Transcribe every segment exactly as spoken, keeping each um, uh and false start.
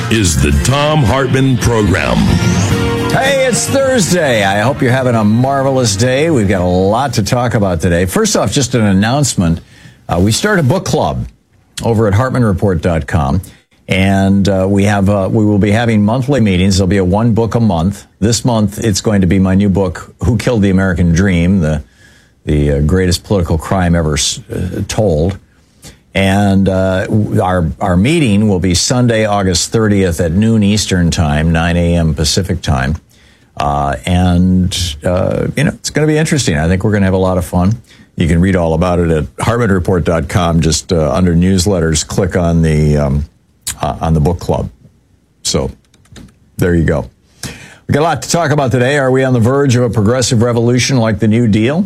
is the Thom Hartmann Program. Hey, it's Thursday. I hope you're having a marvelous day. We've got a lot to talk about today. First off, just an announcement. Uh, we started a book club over at Hartman Report dot com. And uh, we have uh, we will be having monthly meetings. There'll be a one book a month. This month, it's going to be my new book, Who Killed the American Dream, the the uh, greatest political crime ever uh, told. And uh, our our meeting will be Sunday, August thirtieth at noon Eastern Time, nine a.m. Pacific Time. Uh, and, uh, you know, it's going to be interesting. I think we're going to have a lot of fun. You can read all about it at Hartman Report dot com. Just uh, under newsletters, click on the... Um, Uh, on the book club. So there you go. We got a lot to talk about today. Are we on the verge of a progressive revolution like the New Deal?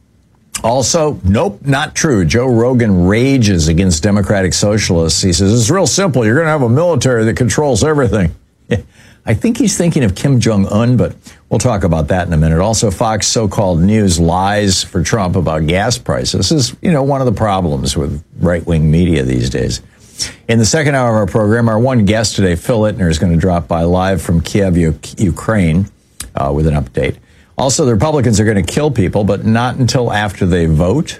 Also, nope, not true. Joe Rogan rages against democratic socialists. He says, it's real simple. You're going to have a military that controls everything. I think he's thinking of Kim Jong-un, but we'll talk about that in a minute. Also, Fox so-called news lies for Trump about gas prices. This is, you know, one of the problems with right-wing media these days. In the second hour of our program, our one guest today, Phil Ittner, is going to drop by live from Kiev, U- Ukraine, uh, with an update. Also, the Republicans are going to kill people, but not until after they vote.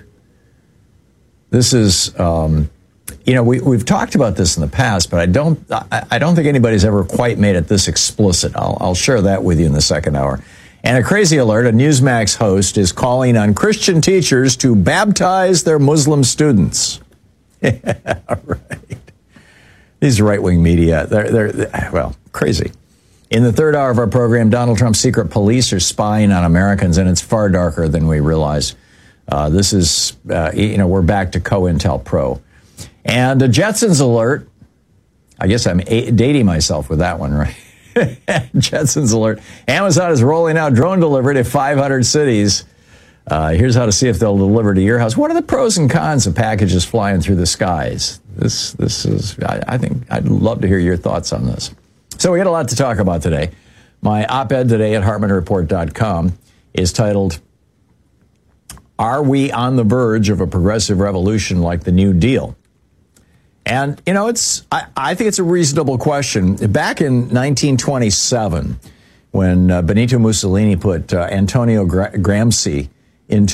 This is, um, you know, we, we've talked about this in the past, but I don't, I, I don't think anybody's ever quite made it this explicit. I'll, I'll share that with you in the second hour. And a crazy alert: a Newsmax host is calling on Christian teachers to baptize their Muslim students. Yeah, right. These right-wing media, they're, they're, well, crazy. In the third hour of our program, Donald Trump's secret police are spying on Americans, and it's far darker than we realize. Uh, this is, uh, you know, we're back to COINTELPRO. And a Jetsons alert. I guess I'm a- dating myself with that one, right? Jetsons alert. Amazon is rolling out drone delivery to five hundred cities. Uh, here's how to see if they'll deliver to your house. What are the pros and cons of packages flying through the skies? This, this is, I, I think, I'd love to hear your thoughts on this. So we got a lot to talk about today. My op-ed today at Hartman Report dot com is titled, Are We on the Verge of a Progressive Revolution Like the New Deal? And, you know, it's, I, I think it's a reasonable question. Back in nineteen twenty-seven, when uh, Benito Mussolini put uh, Antonio Gra- Gramsci into